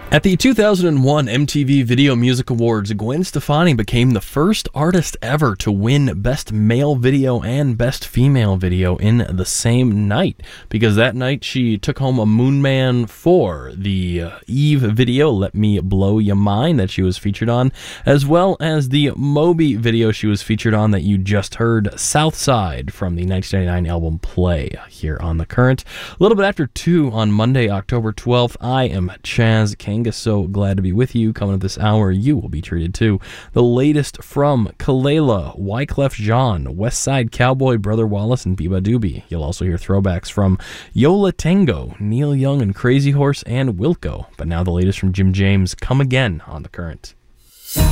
At the 2001 MTV Video Music Awards, Gwen Stefani became the first artist ever to win Best Male Video and Best Female Video in the same night, because that night she took home a Moon Man for the Eve video, Let Me Blow Ya Mind, that she was featured on, as well as the Moby video she was featured on that you just heard, Southside, from the 1999 album Play, here on The Current. A little bit after 2 on Monday, October 12th, I am Chaz King. So glad to be with you. Coming up this hour, you will be treated to the latest from Kelela, Wyclef Jean, West Side Cowboy, Brother Wallace, and Biba Doobie. You'll also hear throwbacks from Yola Tango, Neil Young and Crazy Horse, and Wilco. But now the latest from Jim James, Come Again, on The Current.